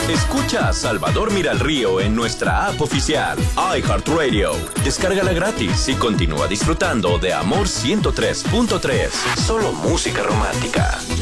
Escucha a Salvador Miralrío en nuestra app oficial, iHeartRadio. Descárgala gratis y continúa disfrutando de Amor 103.3. Solo música romántica.